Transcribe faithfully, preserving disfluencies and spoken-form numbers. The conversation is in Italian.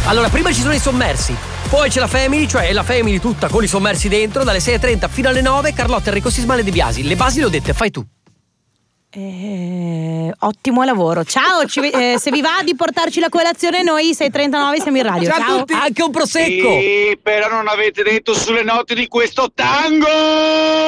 Allora, prima ci sono i sommersi, poi c'è la Family, cioè la Family tutta con i sommersi dentro, dalle sei e trenta fino alle nove. Carlotta, Enrico Sisma e De Biasi. Le basi le ho dette, fai tu. Eh, ottimo lavoro. Ciao, ci, eh, se vi va di portarci la colazione, noi sei e trentanove siamo in radio. Ciao, Ciao. a tutti. Anche un prosecco. Sì, però non avete detto sulle note di questo tango.